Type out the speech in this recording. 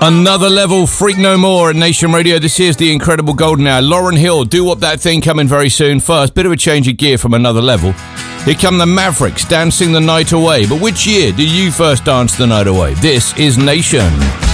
Another level, Freak No More at Nation Radio. This is the incredible Golden Hour. Lauryn Hill, Do Up That Thing, coming very soon. First, bit of a change of gear from Another Level. Here come the Mavericks, Dancing the Night Away. But which year did you first dance the night away? This is Nation.